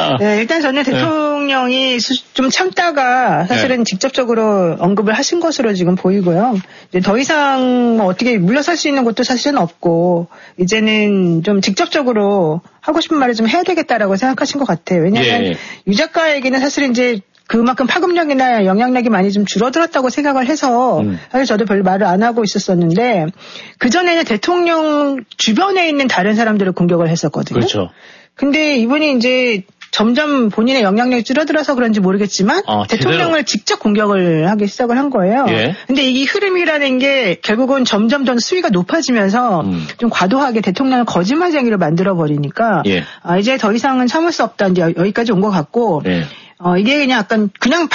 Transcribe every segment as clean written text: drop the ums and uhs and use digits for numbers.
네, 일단 저는 대통령이 좀 참다가 사실은 직접적으로 언급을 하신 것으로 지금 보이고요. 이제 더 이상 뭐 어떻게 물러설 수 있는 것도 사실은 없고 이제는 좀 직접적으로 하고 싶은 말을 좀 해야 되겠다라고 생각하신 것 같아요. 왜냐하면 유 작가에게는 사실은 이제 그만큼 파급력이나 영향력이 많이 좀 줄어들었다고 생각을 해서 사실 저도 별로 말을 안 하고 있었었는데 그전에는 대통령 주변에 있는 다른 사람들을 공격을 했었거든요. 그렇죠. 근데 이분이 이제 점점 본인의 영향력이 줄어들어서 그런지 모르겠지만 대통령을 직접 공격을 하기 시작을 한 거예요. 근데 이 흐름이라는 게 결국은 점점 더 수위가 높아지면서 좀 과도하게 대통령을 거짓말쟁이로 만들어버리니까 이제 더 이상은 참을 수 없다. 이제 여기까지 온 것 같고 이게 그냥 약간 그냥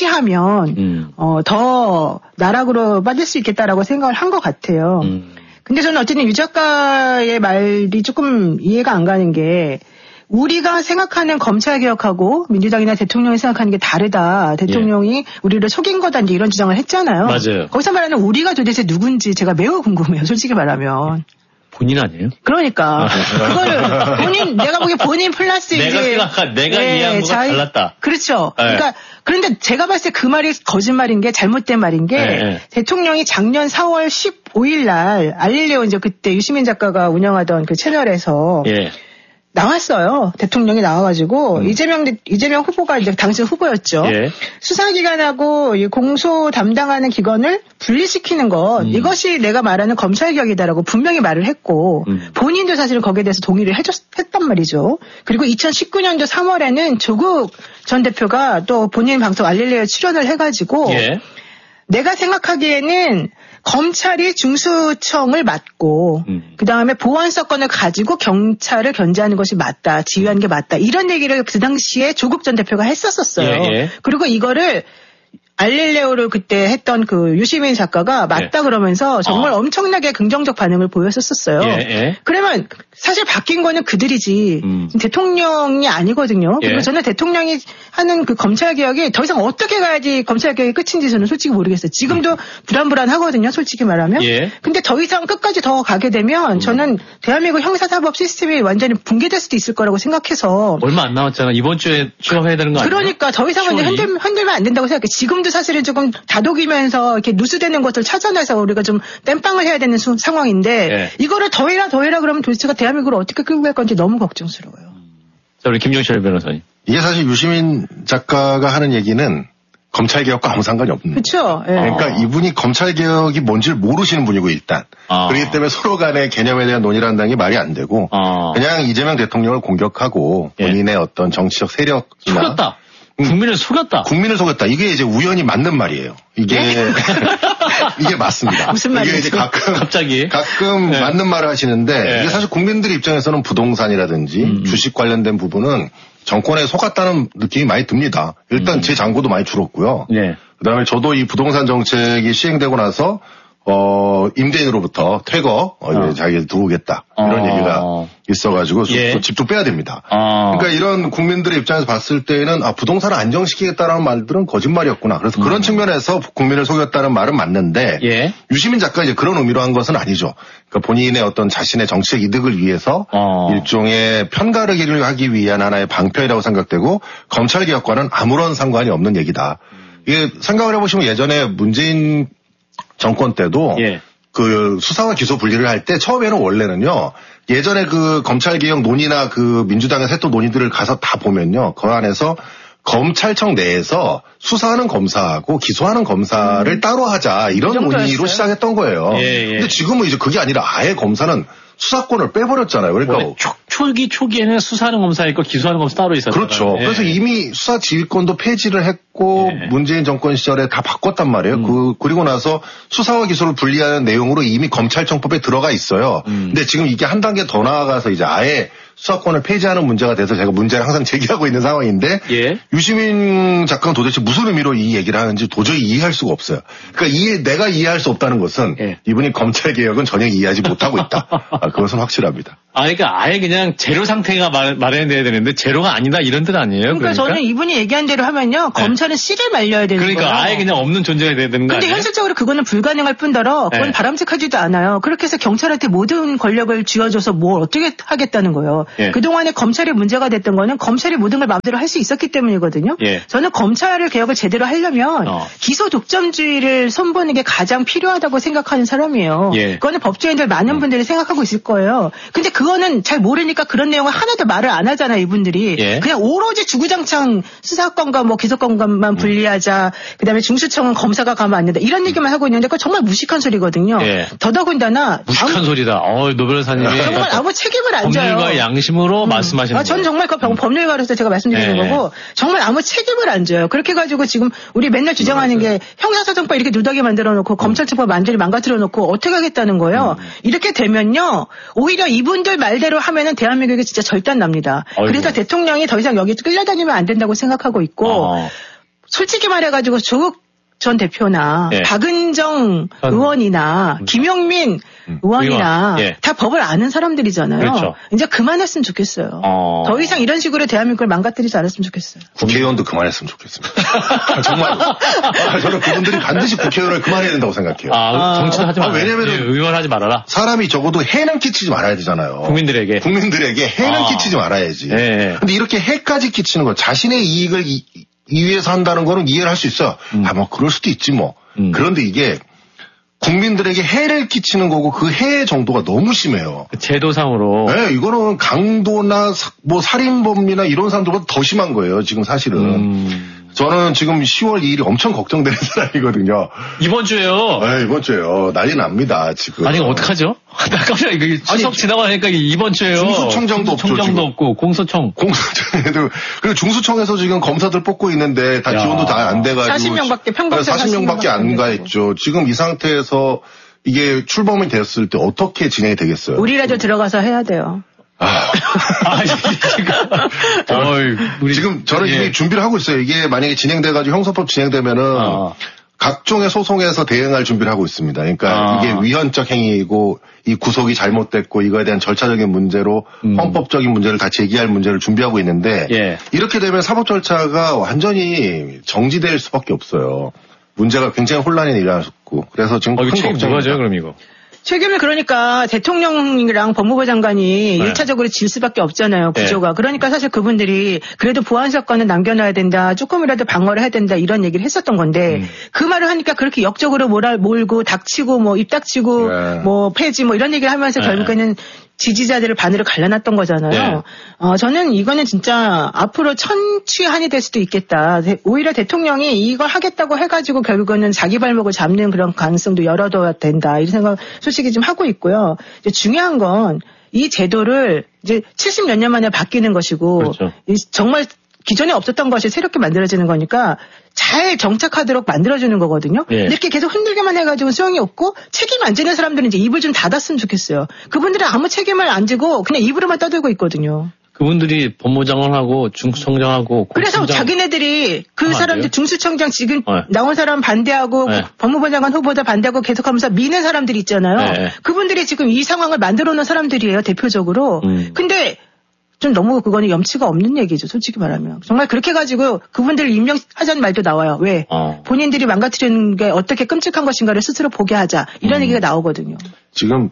방치하면 더 나락으로 빠질 수 있겠다라고 생각을 한 것 같아요. 근데 저는 어쨌든 유 작가의 말이 조금 이해가 안 가는 게 우리가 생각하는 검찰개혁하고 민주당이나 대통령이 생각하는 게 다르다. 대통령이 우리를 속인 거다. 이제 이런 주장을 했잖아요. 맞아요. 거기서 말하는 우리가 도대체 누군지 제가 매우 궁금해요. 솔직히 말하면. 본인 아니에요? 그러니까 그거를 내가 보기에 본인 플러스 내가 이해한 거가 달랐다. 그렇죠. 그러니까 그런데 제가 봤을 때 그 말이 거짓말인 게 잘못된 말인 게 대통령이 작년 4월 15일 날 알릴레오 이제 그때 유시민 작가가 운영하던 그 채널에서 나왔어요. 대통령이 나와가지고 이재명 후보가 이제 당시 후보였죠. 수사기관하고 공소 담당하는 기관을 분리시키는 것 이것이 내가 말하는 검찰개혁이다라고 분명히 말을 했고 본인도 사실은 거기에 대해서 동의를 했단 말이죠. 그리고 2019년도 3월에는 조국 전 대표가 또 본인 방송 알릴레오에 출연을 해가지고 내가 생각하기에는 검찰이 중수청을 맡고 그다음에 보안사건을 가지고 경찰을 견제하는 것이 맞다. 지휘하는 게 맞다. 이런 얘기를 그 당시에 조국 전 대표가 했었어요. 그리고 이거를 알릴레오를 그때 했던 그 유시민 작가가 맞다 그러면서 정말 엄청나게 긍정적 반응을 보였었어요. 그러면 사실 바뀐 거는 그들이지 대통령이 아니거든요. 그리고 저는 대통령이 하는 그 검찰개혁이 더 이상 어떻게 가야지 검찰개혁이 끝인지 저는 솔직히 모르겠어요. 지금도 불안불안하거든요. 솔직히 말하면. 근데 더 이상 끝까지 더 가게 되면 저는 대한민국 형사사법 시스템이 완전히 붕괴될 수도 있을 거라고 생각해서. 얼마 안 남았잖아. 이번 주에 취업해야 되는 거 아니에요? 그러니까 더 이상은 흔들면 안 된다고 생각해. 지금도 사실은 조금 다독이면서 이렇게 누수되는 것을 찾아내서 우리가 좀 땜빵을 해야 되는 상황인데 이거를 더 해라 그러면 도대체가 대한민국을 어떻게 끌고 갈 건지 너무 걱정스러워요. 자, 우리 김용철 변호사님. 이게 사실 유시민 작가가 하는 얘기는 검찰개혁과 아무 상관이 없는. 그렇죠. 그러니까 이분이 검찰개혁이 뭔지를 모르시는 분이고 일단. 그렇기 때문에 서로 간의 개념에 대한 논의를 한다는 게 말이 안 되고 그냥 이재명 대통령을 공격하고 본인의 어떤 정치적 세력이나 속였다. 국민을 속였다. 국민을 속였다. 이게 이제 우연히 맞는 말이에요. 이게 맞습니다. 무슨 말이에요? 이게 이제 가끔 네. 맞는 말을 하시는데 이게 사실 국민들 입장에서는 부동산이라든지 주식 관련된 부분은 정권에 속았다는 느낌이 많이 듭니다. 일단 제 잔고도 많이 줄었고요. 그다음에 저도 이 부동산 정책이 시행되고 나서 임대인으로부터 퇴거, 자기가 들어오겠다. 이런 얘기가 있어가지고, 집도 빼야 됩니다. 그러니까 이런 국민들의 입장에서 봤을 때는, 부동산을 안정시키겠다라는 말들은 거짓말이었구나. 그래서 그런 측면에서 국민을 속였다는 말은 맞는데, 유시민 작가 이제 그런 의미로 한 것은 아니죠. 그러니까 본인의 어떤 자신의 정치적 이득을 위해서 일종의 편가르기를 하기 위한 하나의 방편이라고 생각되고, 검찰개혁과는 아무런 상관이 없는 얘기다. 이게 생각을 해보시면 예전에 문재인 정권 때도 그 수사와 기소 분리를 할 때 처음에는 원래는요 예전에 그 검찰개혁 논의나 그 민주당의 세토 논의들을 가서 다 보면요 그 안에서 검찰청 내에서 수사하는 검사하고 기소하는 검사를 따로 하자 이런 논의로 시작했던 거예요. 근데 지금은 이제 그게 아니라 아예 검사는 수사권을 빼버렸잖아요. 그러니까 초기에는 수사하는 검사 있고 기소하는 검사 따로 있었어요. 그렇죠. 그래서 이미 수사 지휘권도 폐지를 했고 문재인 정권 시절에 다 바꿨단 말이에요. 그리고 나서 수사와 기소를 분리하는 내용으로 이미 검찰청법에 들어가 있어요. 근데 지금 이게 한 단계 더 나아가서 이제 아예 수사권을 폐지하는 문제가 돼서 제가 문제를 항상 제기하고 있는 상황인데 유시민 작가는 도대체 무슨 의미로 이 얘기를 하는지 도저히 이해할 수가 없어요. 그러니까 내가 이해할 수 없다는 것은 이분이 검찰개혁은 전혀 이해하지 못하고 있다. 그것은 확실합니다. 그러니까 아예 그냥 제로 상태가 마련돼야 되는데 제로가 아니다 이런 뜻 아니에요? 그러니까 저는 이분이 얘기한 대로 하면요. 검찰은 씨를 말려야 되는 거예요. 그러니까 아예 그냥 없는 존재가 돼야 되는 거 아니에요? 근데 현실적으로 그거는 불가능할 뿐더러 그건 바람직하지도 않아요. 그렇게 해서 경찰한테 모든 권력을 쥐어줘서 뭘 어떻게 하겠다는 거예요. 그동안에 검찰이 문제가 됐던 거는 검찰이 모든 걸 마음대로 할 수 있었기 때문이거든요. 저는 검찰을 개혁을 제대로 하려면 기소 독점주의를 손보는 게 가장 필요하다고 생각하는 사람이에요. 그거는 법조인들 많은 분들이 생각하고 있을 거예요. 근데 그거는 잘 모르니까 그런 내용을 하나도 말을 안 하잖아요, 이분들이. 그냥 오로지 주구장창 수사권과 뭐 기소권만 분리하자. 그다음에 중수청은 검사가 가면 안 된다. 이런 얘기만 하고 있는데 그거 정말 무식한 소리거든요. 더더군다나 무식한 소리다. 노 변호사님이 정말 아무 책임을 안 져요. 법률과 양심으로 말씀하시는 거예요. 저는 정말 그 법률가로서 제가 말씀드리는 거고 정말 아무 책임을 안 져요. 그렇게 해가지고 지금 우리 맨날 주장하는 게 형사사정법 이렇게 누더기 만들어 놓고 검찰청법 완전히 망가뜨려 놓고 어떻게 하겠다는 거예요. 이렇게 되면요. 오히려 이분들 말대로 하면은 대한민국이 진짜 절단 납니다. 그래서 대통령이 더 이상 여기 끌려다니면 안 된다고 생각하고 있고 솔직히 말해가지고 조국 전 대표나 박은정 의원이나 김용민 의원이나 다 법을 아는 사람들이잖아요. 그렇죠. 이제 그만했으면 좋겠어요. 더 이상 이런 식으로 대한민국을 망가뜨리지 않았으면 좋겠어요. 국회의원도 그만했으면 좋겠습니다. 정말 저는 그분들이 반드시 국회의원을 그만해야 된다고 생각해요. 정치는 하지 말아라. 왜냐면은 의원 하지 말아라. 사람이 적어도 해는 끼치지 말아야 되잖아요. 국민들에게 해는 끼치지 말아야지. 근데 이렇게 해까지 끼치는 거 자신의 이익을 위해서 한다는 거는 이해를 할 수 있어요. 뭐 그럴 수도 있지 뭐. 그런데 이게 국민들에게 해를 끼치는 거고 그 해 정도가 너무 심해요. 제도상으로. 네, 이거는 강도나 뭐 살인범이나 이런 사람들보다 더 심한 거예요. 지금 사실은. 저는 지금 10월 2일이 엄청 걱정되는 사람이거든요. 이번 주에요? 네, 이번 주에요. 난리 납니다, 지금. 아니, 어떡하죠? 나 깜짝 추석 지나고 나니까 이번 주에요. 중수청장도 없죠. 청장도 없고, 공소청에도. 그리고 중수청에서 지금 검사들 뽑고 있는데 다 지원도 다 안 돼가지고. 40명밖에 안 가 있죠. 지금 이 상태에서 이게 출범이 됐을 때 어떻게 진행이 되겠어요? 우리라도 들어가서 해야 돼요. 지금 저는 이미 준비를 하고 있어요. 이게 만약에 진행돼가지고 형사법 진행되면은 각종의 소송에서 대응할 준비를 하고 있습니다. 그러니까 이게 위헌적 행위이고 이 구속이 잘못됐고 이거에 대한 절차적인 문제로 헌법적인 문제를 다 제기할 문제를 준비하고 있는데 이렇게 되면 사법 절차가 완전히 정지될 수밖에 없어요. 문제가 굉장히 혼란이 일어났고 그래서 지금 큰 걱정입니다. 누가죠, 그럼 이거? 책임을 그러니까 대통령이랑 법무부 장관이 1차적으로 질 수밖에 없잖아요. 구조가. 그러니까 사실 그분들이 그래도 보안 사건은 남겨놔야 된다. 조금이라도 방어를 해야 된다. 이런 얘기를 했었던 건데 그 말을 하니까 그렇게 역적으로 몰고 닥치고 뭐 입 닥치고 뭐 폐지 뭐 이런 얘기를 하면서 결국에는 지지자들을 반으로 갈라놨던 거잖아요. 저는 이거는 진짜 앞으로 천추한이 될 수도 있겠다. 오히려 대통령이 이걸 하겠다고 해가지고 결국은 자기 발목을 잡는 그런 가능성도 열어둬야 된다. 이런 생각 솔직히 좀 하고 있고요. 이제 중요한 건 이 제도를 이제 70몇 년 만에 바뀌는 것이고 정말 기존에 없었던 것이 새롭게 만들어지는 거니까 잘 정착하도록 만들어주는 거거든요. 이렇게 계속 흔들기만 해가지고 소용이 없고 책임 안 지는 사람들은 이제 입을 좀 닫았으면 좋겠어요. 그분들은 아무 책임을 안 지고 그냥 입으로만 떠들고 있거든요. 그분들이 법무장관하고 중수청장하고 그래서 자기네들이 그 사람들 중수청장 지금 나온 사람 반대하고 법무부 장관 후보자 반대하고 계속하면서 미는 사람들이 있잖아요. 그분들이 지금 이 상황을 만들어 놓은 사람들이에요. 대표적으로. 근데 좀 너무 그거는 염치가 없는 얘기죠. 솔직히 말하면. 정말 그렇게 해가지고 그분들을 임명하자는 말도 나와요. 왜? 본인들이 망가뜨리는 게 어떻게 끔찍한 것인가를 스스로 보게 하자. 이런 얘기가 나오거든요. 지금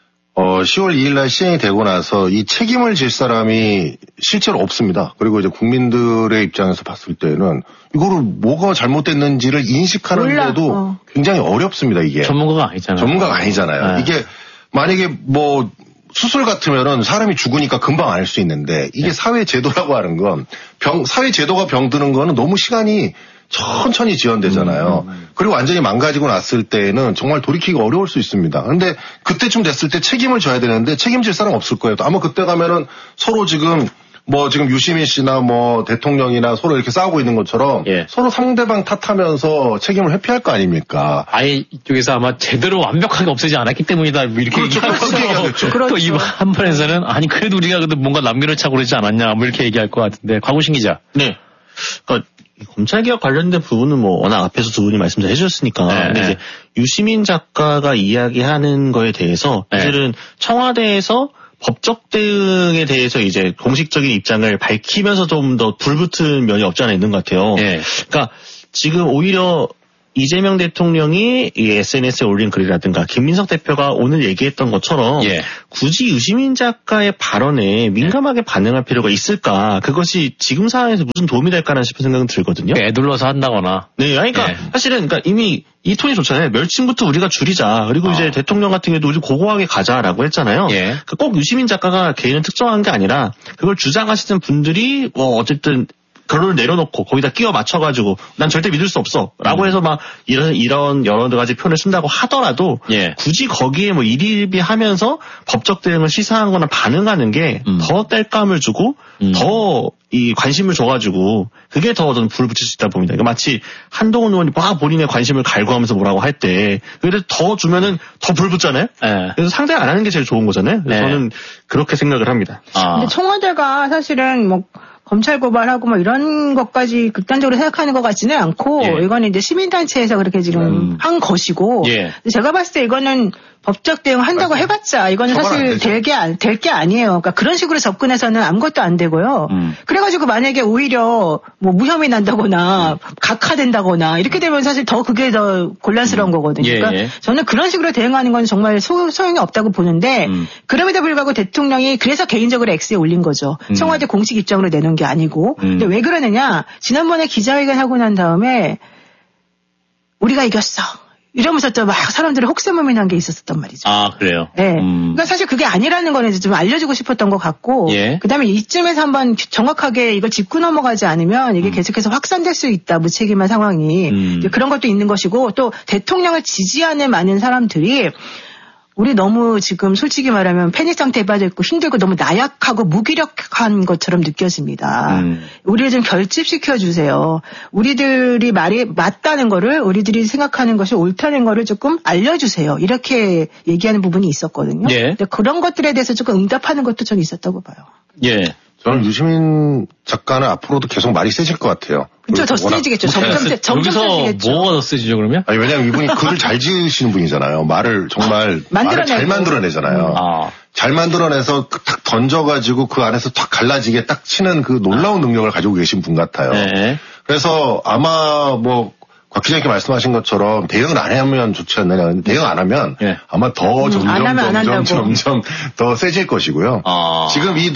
10월 2일 날 시행이 되고 나서 이 책임을 질 사람이 실제로 없습니다. 그리고 이제 국민들의 입장에서 봤을 때는 이거를 뭐가 잘못됐는지를 인식하는데도 굉장히 어렵습니다, 이게. 전문가가 아니잖아요. 이게 만약에 뭐 수술 같으면은 사람이 죽으니까 금방 알 수 있는데 이게 사회 제도라고 하는 건 사회 제도가 병드는 거는 너무 시간이 천천히 지연되잖아요. 그리고 완전히 망가지고 났을 때는 정말 돌이키기가 어려울 수 있습니다. 근데 그때쯤 됐을 때 책임을 져야 되는데 책임질 사람 없을 거예요. 아마 그때 가면은 서로 지금 유시민 씨나 뭐 대통령이나 서로 이렇게 싸우고 있는 것처럼 서로 상대방 탓하면서 책임을 회피할 거 아닙니까? 아예 이쪽에서 아마 제대로 완벽하게 없애지 않았기 때문이다. 이렇게 얘기하겠죠. 또 이번 한편에서는 아니 그래도 우리가 그래도 뭔가 남미를 차고 그러지 않았냐 뭐 이렇게 얘기할 것 같은데 곽우신 기자. 네. 그러니까 검찰개혁 관련된 부분은 뭐 워낙 앞에서 두 분이 말씀 잘 해주셨으니까. 근데 이제 유시민 작가가 이야기하는 거에 대해서 사실은 청와대에서 법적 대응에 대해서 이제 공식적인 입장을 밝히면서 좀 더 불붙은 면이 없지 않아 있는 것 같아요. 예. 그러니까 지금 오히려 이재명 대통령이 이 SNS에 올린 글이라든가 김민석 대표가 오늘 얘기했던 것처럼 예. 굳이 유시민 작가의 발언에 민감하게 반응할 필요가 있을까? 그것이 지금 상황에서 무슨 도움이 될까라는 싶은 생각은 들거든요. 애둘러서 한다거나. 네, 그러니까 예. 사실은 그러니까 이미 이 톤이 좋잖아요. 멸칭부터 우리가 줄이자. 그리고 이제 대통령 같은 경우도 우리 고고하게 가자라고 했잖아요. 예. 꼭 유시민 작가가 개인을 특정한 게 아니라 그걸 주장하시는 분들이 뭐 어쨌든 결론을 내려놓고 거기다 끼워 맞춰가지고 난 절대 믿을 수 없어라고 해서 막 이런 여러 가지 표현을 쓴다고 하더라도 예. 굳이 거기에 뭐 일희비하면서 법적 대응을 시사하거나 반응하는 게 더 땔감을 주고 더 이 관심을 줘가지고 그게 더 저는 불을 붙일 수 있다 봅니다. 그러니까 마치 한동훈 의원이 막 본인의 관심을 갈구하면서 뭐라고 할 때 그래도 더 주면은 더 불 붙잖아요. 네. 그래서 상대 안 하는 게 제일 좋은 거잖아요. 그래서 네. 저는 그렇게 생각을 합니다. 근데 청와대가 사실은 뭐 검찰 고발하고 뭐 이런 것까지 극단적으로 생각하는 것 같지는 않고 예. 이거는 이제 시민단체에서 그렇게 지금 한 것이고 예. 제가 봤을 때 이거는 법적 대응 한다고 해봤자 이거는 사실 될 게 아니에요. 그러니까 그런 식으로 접근해서는 아무것도 안 되고요. 그래가지고 만약에 오히려 뭐 무혐의 난다거나 각하된다거나 이렇게 되면 사실 더 그게 더 곤란스러운 거거든요. 그러니까 저는 그런 식으로 대응하는 건 정말 소용이 없다고 보는데 그럼에도 불구하고 대통령이 그래서 개인적으로 X에 올린 거죠. 청와대 공식 입장으로 내놓은 게 아니고. 근데 왜 그러느냐? 지난번에 기자회견 하고 난 다음에 우리가 이겼어. 이러면서 또 막 사람들이 혹세무민한 게 있었단 말이죠. 아, 그래요? 네. 그러니까 사실 그게 아니라는 거는 좀 알려주고 싶었던 것 같고. 예. 그 다음에 이쯤에서 한번 정확하게 이걸 짚고 넘어가지 않으면 이게 계속해서 확산될 수 있다. 무책임한 상황이. 그런 것도 있는 것이고 또 대통령을 지지하는 많은 사람들이 우리 너무 지금 솔직히 말하면 패닉 상태에 빠져있고 힘들고 너무 나약하고 무기력한 것처럼 느껴집니다. 우리를 좀 결집시켜주세요. 우리들이 말이 맞다는 거를 우리들이 생각하는 것이 옳다는 거를 조금 알려주세요. 이렇게 얘기하는 부분이 있었거든요. 예. 근데 그런 것들에 대해서 조금 응답하는 것도 좀 있었다고 봐요. 예. 저는 유시민 작가는 앞으로도 계속 말이 세질 것 같아요. 그렇죠. 더 세지겠죠. 점점 세지겠죠. 뭐가 더 세지죠, 그러면? 아니, 왜냐면 이분이 글을 잘 지으시는 분이잖아요. 말을 정말 말을 잘 만들어내잖아요. 잘 만들어내서 탁 던져가지고 그 안에서 탁 갈라지게 딱 치는 그 놀라운 능력을 가지고 계신 분 같아요. 네. 그래서 아마 뭐 곽 기자님께 말씀하신 것처럼 대응을 안 하면 좋지 않느냐. 근데 대응 안 하면 네. 아마 더 점점 더 세질 것이고요. 지금 이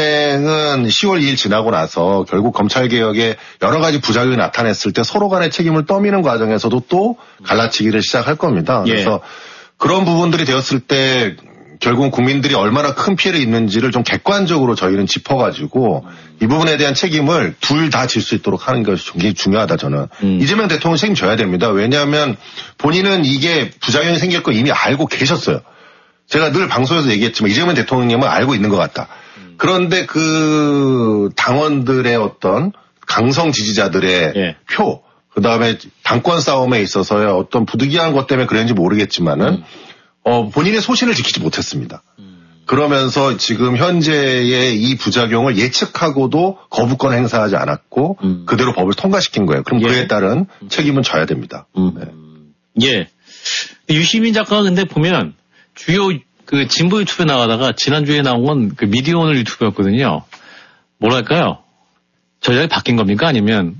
논쟁은 10월 2일 지나고 나서 결국 검찰개혁에 여러 가지 부작용이 나타났을 때 서로 간의 책임을 떠미는 과정에서도 또 갈라치기를 시작할 겁니다. 예. 그래서 그런 부분들이 되었을 때 결국 국민들이 얼마나 큰 피해를 입는지를 좀 객관적으로 저희는 짚어가지고 이 부분에 대한 책임을 둘 다 질 수 있도록 하는 것이 굉장히 중요하다 저는. 이재명 대통령 책임져야 됩니다. 왜냐하면 본인은 이게 부작용이 생길 거 이미 알고 계셨어요. 제가 늘 방송에서 얘기했지만 이재명 대통령님은 알고 있는 것 같다. 그런데 그 당원들의 어떤 강성 지지자들의 예. 표, 그다음에 당권 싸움에 있어서의 어떤 부득이한 것 때문에 그랬는지 모르겠지만은 본인의 소신을 지키지 못했습니다. 그러면서 지금 현재의 이 부작용을 예측하고도 거부권 행사하지 않았고 그대로 법을 통과시킨 거예요. 그럼 예. 그에 따른 책임은 져야 됩니다. 네. 예. 유시민 작가가 근데 보면 주요 그 진보 유튜브에 나가다가 지난주에 나온 건 그 미디어오늘 유튜브였거든요. 뭐랄까요? 전략이 바뀐 겁니까? 아니면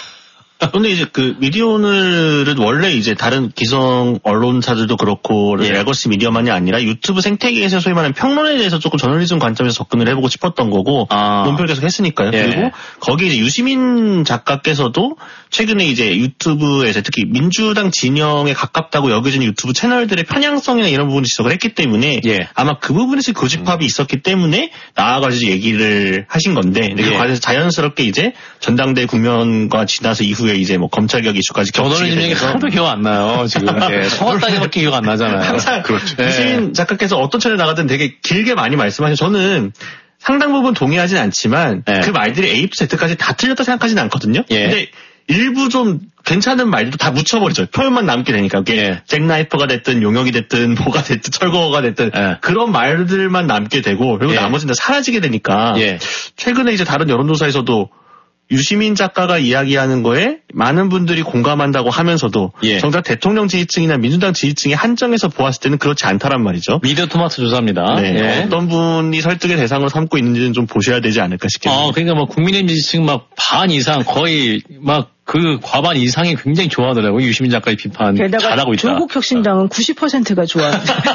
근데 이제 그 미디어오늘은 원래 이제 다른 기성 언론사들도 그렇고 예. 레거시 미디어만이 아니라 유튜브 생태계에서 소위 말하는 평론에 대해서 조금 저널리즘 관점에서 접근을 해보고 싶었던 거고 논평을 계속 했으니까요. 예. 그리고 거기 이제 유시민 작가께서도 최근에 이제 유튜브에서 특히 민주당 진영에 가깝다고 여겨지는 유튜브 채널들의 편향성이나 이런 부분을 지적을 했기 때문에 예. 아마 그 부분에서 교집합이 있었기 때문에 나아가지고 얘기를 하신 건데 그 과정에서 자연스럽게 이제 전당대 국면과 지나서 이후에 이제 뭐 검찰개혁 이슈까지 저는 얘기 하나도 기억 안 나요. 지금 성왔다기밖에 기억 안 나잖아요. 항상 그렇죠. 유시민 작가께서 어떤 채널 나가든 되게 길게 많이 말씀하셔서 저는 상당 부분 동의하진 않지만 그 말들이 A부터 Z까지 다 틀렸다 생각하진 않거든요. 근데 일부 좀 괜찮은 말도 다 묻혀버리죠. 표현만 남게 되니까. 그게 잭나이퍼가 됐든 용역이 됐든 뭐가 됐든 철거가 됐든 그런 말들만 남게 되고 그리고 나머지는 다 사라지게 되니까 최근에 이제 다른 여론조사에서도 유시민 작가가 이야기하는 거에 많은 분들이 공감한다고 하면서도 예. 정작 대통령 지지층이나 민주당 지지층이 한정해서 보았을 때는 그렇지 않다란 말이죠. 미디어 토마토 조사입니다. 네. 예. 어떤 분이 설득의 대상으로 삼고 있는지는 좀 보셔야 되지 않을까 싶겠네요. 그러니까 뭐 국민의힘 지지층 막 반 이상 거의 막 그 과반 이상이 굉장히 좋아하더라고요. 유시민 작가의 비판 잘하고 있다. 조국 혁신당은 90%가 좋아.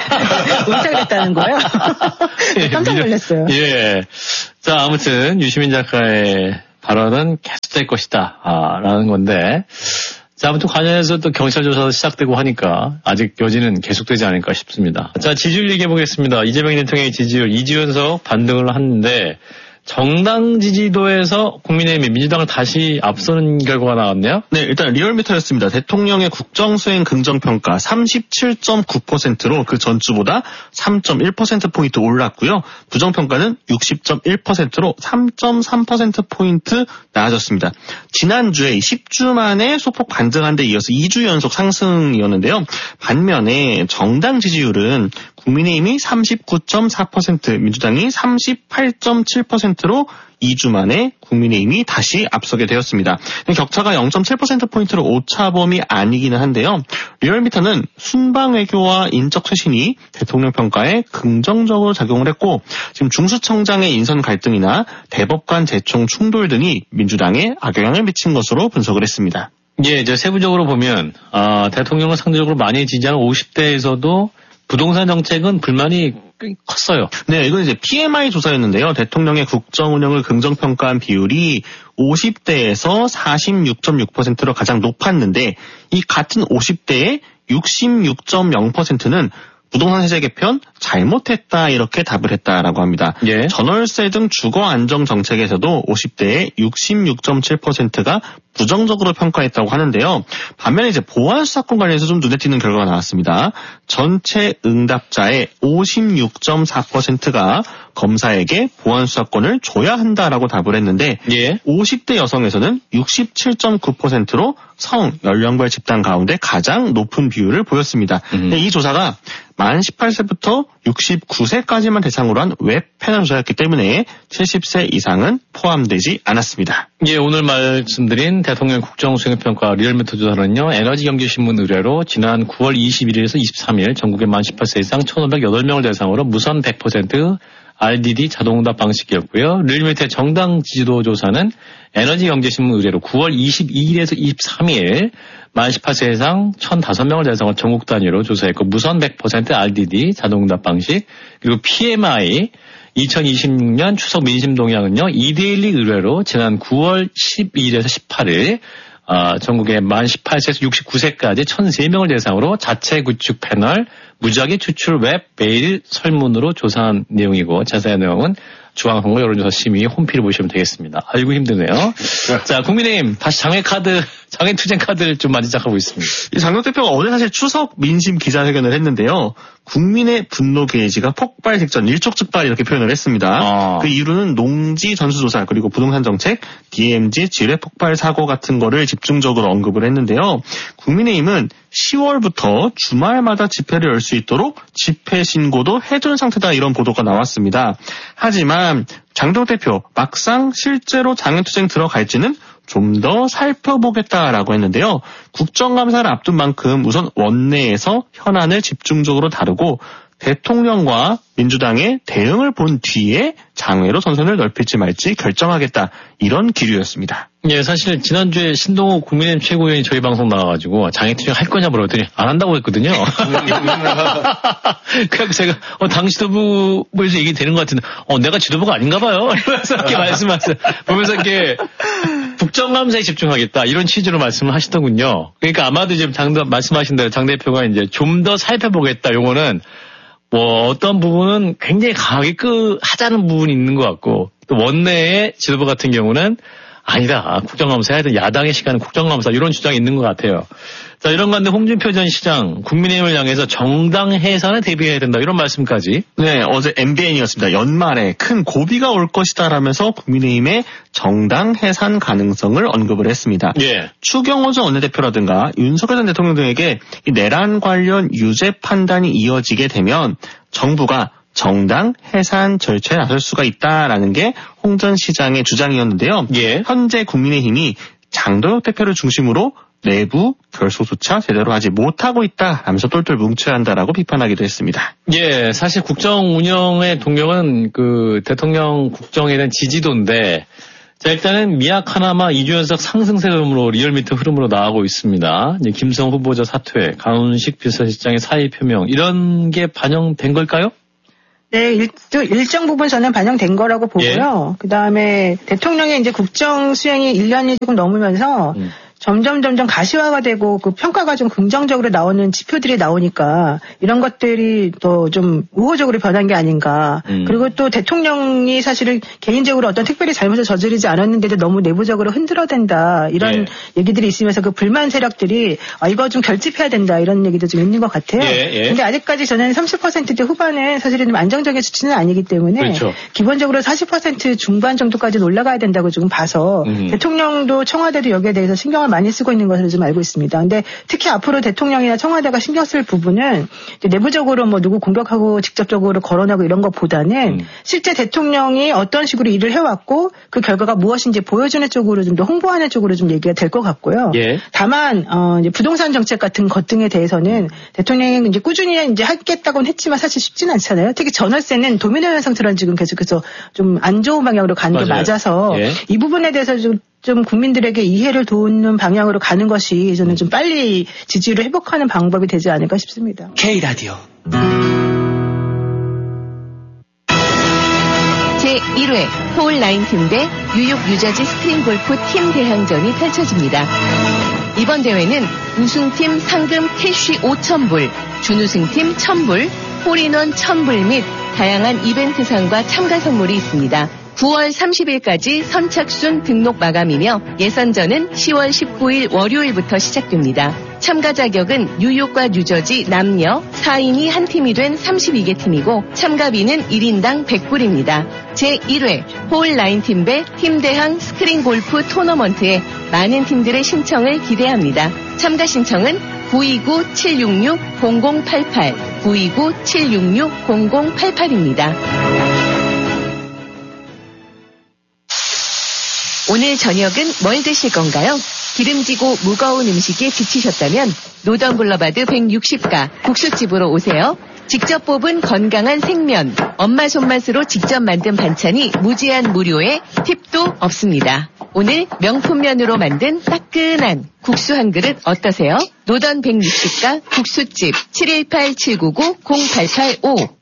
의탁했다는 거예요. 깜짝 놀랐어요. 예. 자, 아무튼 유시민 작가의 발언은 계속될 것이다. 라는 건데. 자, 아무튼 관련해서 또 경찰 조사도 시작되고 하니까 아직 여지는 계속되지 않을까 싶습니다. 자, 지지율 얘기해 보겠습니다. 이재명 대통령의 지지율 2주연속 반등을 하는데 정당 지지도에서 국민의힘이 민주당을 다시 앞서는 결과가 나왔네요. 네, 일단 리얼미터였습니다. 대통령의 국정수행 긍정평가 37.9%로 그 전주보다 3.1%포인트 올랐고요. 부정평가는 60.1%로 3.3%포인트 나아졌습니다. 지난주에 10주 만에 소폭 반등한 데 이어서 2주 연속 상승이었는데요. 반면에 정당 지지율은 국민의힘이 39.4%, 민주당이 38.7%로 2주 만에 국민의힘이 다시 앞서게 되었습니다. 격차가 0.7%포인트로 오차범위 아니기는 한데요. 리얼미터는 순방외교와 인적 쇄신이 대통령 평가에 긍정적으로 작용을 했고 지금 중수청장의 인선 갈등이나 대법관 재총 충돌 등이 민주당에 악영향을 미친 것으로 분석을 했습니다. 예, 이제 세부적으로 보면 대통령을 상대적으로 많이 지지하는 50대에서도 부동산 정책은 불만이 꽤 컸어요. 네, 이건 이제 PMI 조사였는데요. 대통령의 국정 운영을 긍정평가한 비율이 50대에서 46.6%로 가장 높았는데 이 같은 50대의 66.0%는 부동산 세제 개편 잘못했다 이렇게 답을 했다라고 합니다. 예. 전월세 등 주거 안정 정책에서도 50대의 66.7%가 부정적으로 평가했다고 하는데요. 반면에 이제 보안 수사권 관련해서 좀 눈에 띄는 결과가 나왔습니다. 전체 응답자의 56.4%가 검사에게 보안 수사권을 줘야 한다라고 답을 했는데 예. 50대 여성에서는 67.9%로 성 연령별 집단 가운데 가장 높은 비율을 보였습니다. 이 조사가 만 18세부터 69세까지만 대상으로 한 웹 패널 조사였기 때문에 70세 이상은 포함되지 않았습니다. 예, 오늘 말씀드린 대통령 국정수행평가 리얼미터 조사는요, 에너지경제신문 의뢰로 지난 9월 21일에서 23일 전국의 만 18세 이상 1,508명을 대상으로 무선 100% RDD 자동응답 방식이었고요. 리얼미터의 정당 지지도 조사는 에너지경제신문 의뢰로 9월 22일에서 23일 만 18세 이상 1,005명을 대상으로 전국 단위로 조사했고 무선 100% RDD 자동응답 방식 그리고 PMI 2026년 추석 민심 동향은요. 이데일리 의뢰로 지난 9월 12일에서 18일 전국의 만 18세에서 69세까지 1,003명을 대상으로 자체 구축 패널 무작위 추출 웹 메일 설문으로 조사한 내용이고 자세한 내용은 중앙선거 여론조사 심의 홈페이지 보시면 되겠습니다. 아이고 힘드네요. 자, 국민의힘 다시 장외투쟁 카드를 좀 많이 시작하고 있습니다. 장경 대표가 어제 사실 추석 민심 기자회견을 했는데요. 국민의 분노 게이지가 폭발 직전 일촉즉발 이렇게 표현을 했습니다. 그 이유는 농지 전수조사 그리고 부동산 정책, DMZ 지뢰 폭발 사고 같은 거를 집중적으로 언급을 했는데요. 국민의힘은 10월부터 주말마다 집회를 열 수 있도록 집회 신고도 해둔 상태다 이런 보도가 나왔습니다. 하지만 장경 대표 막상 실제로 장외투쟁 들어갈지는 좀 더 살펴보겠다라고 했는데요. 국정감사를 앞둔 만큼 우선 원내에서 현안을 집중적으로 다루고 대통령과 민주당의 대응을 본 뒤에 장외로 선선을 넓힐지 말지 결정하겠다. 이런 기류였습니다. 예, 사실 지난주에 신동욱 국민의힘 최고위원이 저희 방송 나와가지고 장외투쟁 할 거냐 물어봤더니 안 한다고 했거든요. 그래서 제가 당 지도부에서 얘기 되는 것 같은데 내가 지도부가 아닌가 봐요. 이러면서 이렇게 말씀하세요. 보면서 이렇게 국정감사에 집중하겠다 이런 취지로 말씀을 하시더군요. 그러니까 아마도 지금 말씀하신 대로 장 대표가 이제 좀 더 살펴보겠다. 요거는 뭐 어떤 부분은 굉장히 강하게 하자는 부분이 있는 것 같고 또 원내의 지도부 같은 경우는 아니다. 국정감사 해야 돼. 야당의 시간은 국정감사 이런 주장이 있는 것 같아요. 자, 이런 가운데 홍준표 전 시장 국민의힘을 향해서 정당 해산에 대비해야 된다. 이런 말씀까지. 네, 어제 MBN이었습니다. 연말에 큰 고비가 올 것이다라면서 국민의힘의 정당 해산 가능성을 언급을 했습니다. 예. 추경호 전 원내대표라든가 윤석열 전 대통령 등에게 이 내란 관련 유죄 판단이 이어지게 되면 정부가 정당 해산 절차에 나설 수가 있다라는 게 홍 전 시장의 주장이었는데요. 예. 현재 국민의힘이 장도혁 대표를 중심으로 내부 결속조차 제대로 하지 못하고 있다 하면서 똘똘 뭉쳐야 한다라고 비판하기도 했습니다. 예, 사실 국정 운영의 동력은 그 대통령 국정에 대한 지지도인데, 자, 일단은 미약 하나마 2주 연속 상승세 흐름으로 리얼미터 흐름으로 나가고 있습니다. 이제 김성 후보자 사퇴, 강훈식 비서실장의 사의 표명, 이런 게 반영된 걸까요? 네, 일정 부분 저는 반영된 거라고 보고요. 예. 그 다음에 대통령의 이제 국정 수행이 1년이 조금 넘으면서 점점 가시화가 되고 그 평가가 좀 긍정적으로 나오는 지표들이 나오니까 이런 것들이 더 좀 우호적으로 변한 게 아닌가. 그리고 또 대통령이 사실은 개인적으로 어떤 특별히 잘못을 저지르지 않았는데도 너무 내부적으로 흔들어댄다. 이런 얘기들이 있으면서 그 불만 세력들이 이거 좀 결집해야 된다. 이런 얘기도 좀 있는 것 같아요. 근데 아직까지 저는 30%대 후반은 사실은 좀 안정적인 수치는 아니기 때문에 그렇죠. 기본적으로 40% 중반 정도까지는 올라가야 된다고 지금 봐서 대통령도 청와대도 여기에 대해서 신경을 많이 쓰고 있는 것으로 좀 알고 있습니다. 근데 특히 앞으로 대통령이나 청와대가 신경 쓸 부분은 내부적으로 뭐 누구 공격하고 직접적으로 거론하고 이런 것보다는 실제 대통령이 어떤 식으로 일을 해왔고 그 결과가 무엇인지 보여주는 쪽으로 좀 더 홍보하는 쪽으로 좀 얘기가 될 것 같고요. 예. 다만 이제 부동산 정책 같은 것 등에 대해서는 대통령이 이제 꾸준히 이제 하겠다고는 했지만 사실 쉽지는 않잖아요. 특히 전월세는 도미노 현상처럼 지금 계속해서 좀 안 좋은 방향으로 가는 게 맞아서 이 부분에 대해서 좀 국민들에게 이해를 돕는 방향으로 가는 것이 저는 좀 빨리 지지율을 회복하는 방법이 되지 않을까 싶습니다. K라디오 제1회 폴9팀 대 뉴욕 유저지 스크린 골프 팀 대항전이 펼쳐집니다. 이번 대회는 우승팀 상금 캐시 5,000불, 준우승팀 1,000불, 홀인원 1,000불 및 다양한 이벤트상과 참가 선물이 있습니다. 9월 30일까지 선착순 등록 마감이며 예선전은 10월 19일 월요일부터 시작됩니다. 참가 자격은 뉴욕과 뉴저지 남녀 4인이 한 팀이 된 32개 팀이고 참가비는 1인당 100불입니다. 제1회 폴9팀 배 팀대항 스크린 골프 토너먼트에 많은 팀들의 신청을 기대합니다. 참가 신청은 929-766-0088, 929-766-0088입니다. 오늘 저녁은 뭘 드실 건가요? 기름지고 무거운 음식에 지치셨다면 노던 블러바드 160가 국수집으로 오세요. 직접 뽑은 건강한 생면, 엄마 손맛으로 직접 만든 반찬이 무제한 무료에 팁도 없습니다. 오늘 명품면으로 만든 따끈한 국수 한 그릇 어떠세요? 노던 160가 국수집 718-799-0885